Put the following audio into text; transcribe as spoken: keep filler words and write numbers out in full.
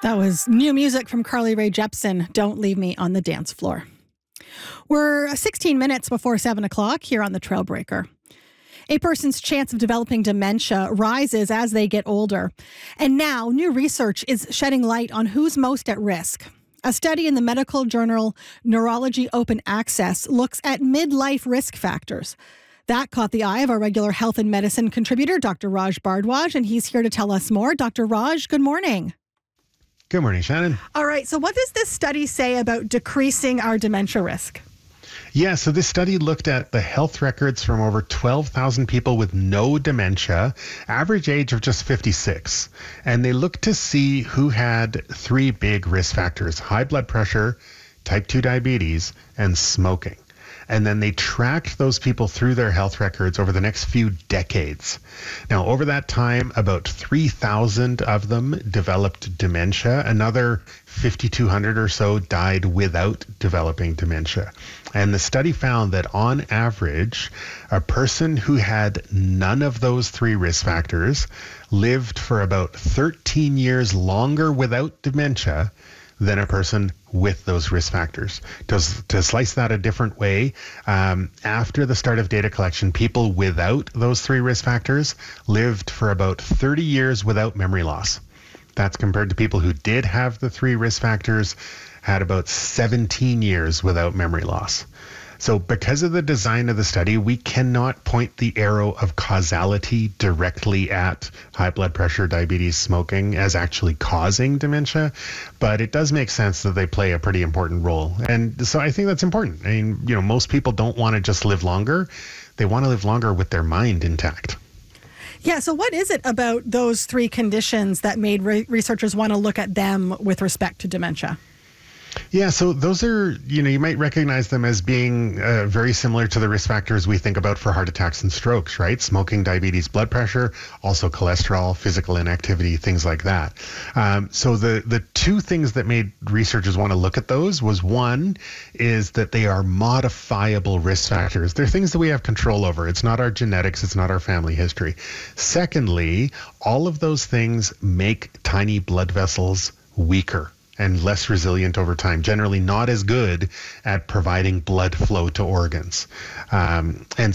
That was new music from Carly Rae Jepsen, Don't Leave Me on the Dance Floor. We're sixteen minutes before seven o'clock here on the Trailbreaker. A person's chance of developing dementia rises as they get older. And now new research is shedding light on who's most at risk. A study in the medical journal Neurology Open Access looks at midlife risk factors. That caught the eye of our regular health and medicine contributor, Doctor Raj Bhardwaj, and he's here to tell us more. Doctor Raj, good morning. Good morning, Shannon. All right, so what does this study say about decreasing our dementia risk? Yeah, so this study looked at the health records from over twelve thousand people with no dementia, average age of just fifty-six. And they looked to see who had three big risk factors: high blood pressure, type two diabetes, and smoking. And then they tracked those people through their health records over the next few decades. Now, over that time, about three thousand of them developed dementia. Another fifty-two hundred or so died without developing dementia. And the study found that on average, a person who had none of those three risk factors lived for about thirteen years longer without dementia than a person with those risk factors. To, to slice that a different way, um, after the start of data collection, people without those three risk factors lived for about thirty years without memory loss. That's compared to people who did have the three risk factors, had about seventeen years without memory loss. So because of the design of the study, we cannot point the arrow of causality directly at high blood pressure, diabetes, smoking as actually causing dementia, but it does make sense that they play a pretty important role. And so I think that's important. I mean, you know, most people don't want to just live longer. They want to live longer with their mind intact. Yeah, so what is it about those three conditions that made re- researchers want to look at them with respect to dementia? Yeah, so those are, you know, you might recognize them as being uh, very similar to the risk factors we think about for heart attacks and strokes, right? Smoking, diabetes, blood pressure, also cholesterol, physical inactivity, things like that. Um, so the, the two things that made researchers want to look at those was, one is that they are modifiable risk factors. They're things that we have control over. It's not our genetics. It's not our family history. Secondly, all of those things make tiny blood vessels weaker and less resilient over time, generally not as good at providing blood flow to organs. Um, and